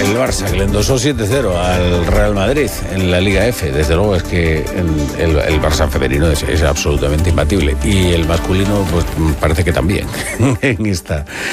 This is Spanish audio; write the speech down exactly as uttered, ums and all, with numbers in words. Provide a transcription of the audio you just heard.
el Barça, que le endosó siete cero al Real Madrid en la Liga F. Desde luego es que el, el, el Barça femenino es, es absolutamente imbatible. Y el masculino, pues parece que también en esta